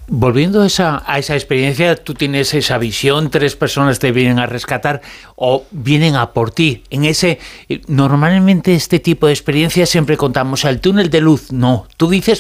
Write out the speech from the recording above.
Volviendo a esa experiencia, tú tienes esa visión, 3 personas te vienen a rescatar o vienen a por ti. Normalmente este tipo de experiencias siempre contamos el túnel de luz. No, tú dices